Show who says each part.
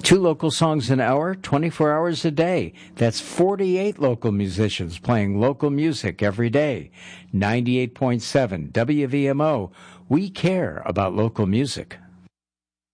Speaker 1: 2 local songs an hour, 24 hours a day. That's 48 local musicians playing local music every day. 98.7 WVMO. We care about local music.